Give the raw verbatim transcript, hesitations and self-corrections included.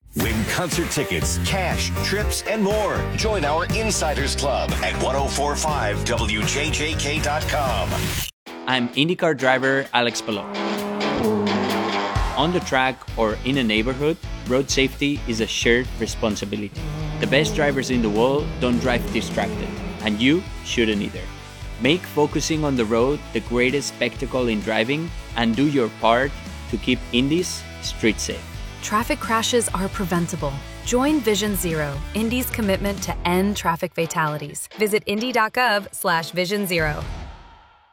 Win concert tickets, cash, trips, and more. Join our Insiders Club at ten forty-five W J J K dot com. I'm IndyCar driver Alex Palou. On the track or in a neighborhood, road safety is a shared responsibility. The best drivers in the world don't drive distracted, and you shouldn't either. Make focusing on the road the greatest spectacle in driving, and do your part to keep Indy's street safe. Traffic crashes are preventable. Join Vision Zero, Indy's commitment to end traffic fatalities. Visit indy dot gov slash vision zero.